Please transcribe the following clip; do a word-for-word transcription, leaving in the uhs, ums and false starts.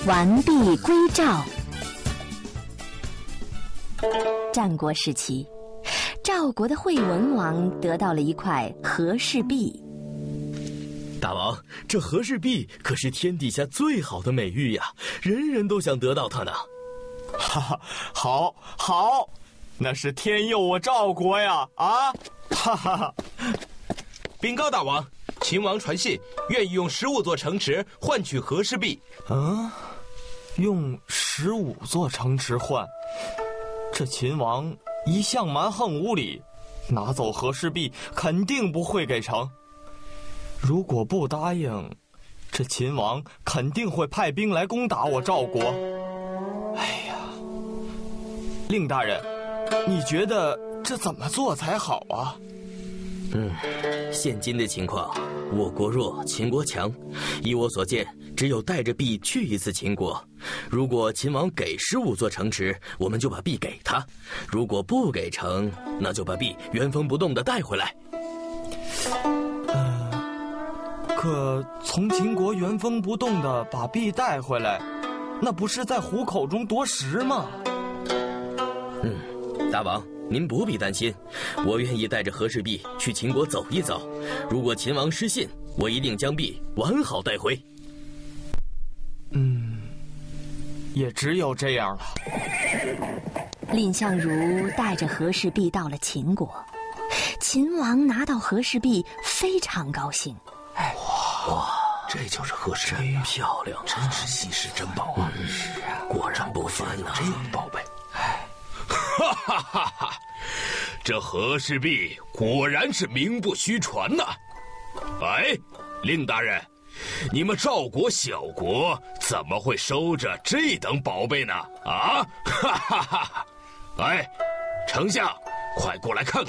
完璧归赵。战国时期，赵国的惠文王得到了一块和氏璧。 大王，这和氏璧可是天底下最好的美玉呀，人人都想得到它呢。 哈哈，好，好，那是天佑我赵国呀！啊，哈哈哈！ 禀告大王，秦王传信，愿意用十五座城池换取和氏璧。 嗯，用十五座城池换？这秦王一向蛮横无理，拿走和氏璧肯定不会给成。如果不答应，这秦王肯定会派兵来攻打我赵国。哎呀，令大人，你觉得这怎么做才好啊？ 嗯，现今的情况，我国弱，秦国强。依我所见，只有带着璧去一次秦国。如果秦王给十五座城池，我们就把璧给他；如果不给成，那就把璧原封不动地带回来。 可从秦国原封不动地把璧带回来，那不是在虎口中夺食吗？ 嗯，大王，您不必担心，我愿意带着和氏璧去秦国走一走。如果秦王失信，我一定将璧完好带回。 嗯，也只有这样了。 蔺相如带着和氏璧到了秦国，秦王拿到和氏璧非常高兴。 哇，这就是和氏璧， 真漂亮， 真是稀世珍宝啊！ 是啊，果然不凡呐， 这种宝贝。 哎，哈哈哈哈！这和氏璧果然是名不虚传呐。哎，令大人，你们赵国小国怎么会收着这等宝贝呢？啊，哈哈哈！哎，丞相，快过来看